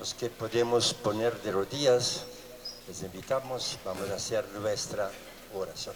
Los que podemos poner de rodillas, les invitamos, vamos a hacer nuestra oración.